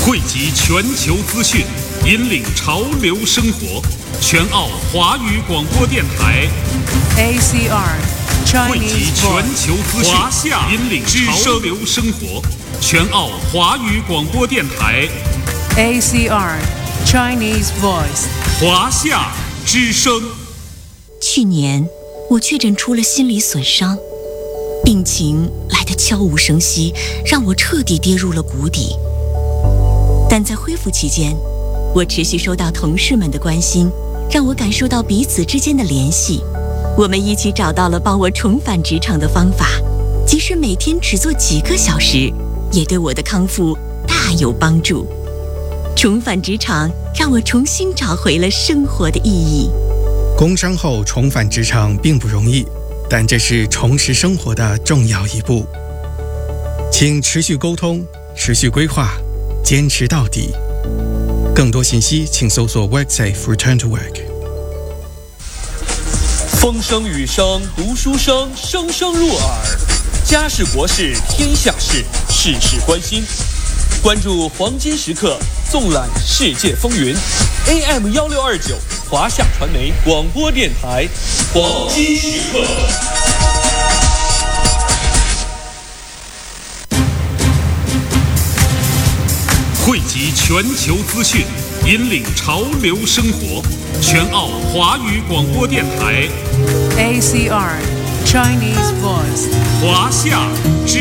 汇集全球资讯，引领潮流生活。全澳华语广播电台 ACR 汇集 Chinese 全 Voice 球资讯，华夏引领潮流生活。全澳华语广播电台 ACR Chinese Voice 华夏之声。 去年我确诊出了心理损伤，病情来得悄无声息，让我彻底跌入了谷底。但在恢复期间，我持续收到同事们的关心，让我感受到彼此之间的联系。我们一起找到了帮我重返职场的方法，即使每天只做几个小时，也对我的康复大有帮助。重返职场让我重新找回了生活的意义。 工伤后重返职场并不容易，但这是重拾生活的重要一步。请持续沟通，持续规划，坚持到底。更多信息请搜索 WorkSafe Return to Work。 风声雨声读书声，声声入耳。家事国事天下事，事事关心。关注黄金时刻，纵览世界风云。AM1629华夏传媒广播电台，黄金时刻。 汇集全球资讯，引领潮流生活。全澳华语广播电台 ACR Chinese Voice 华夏之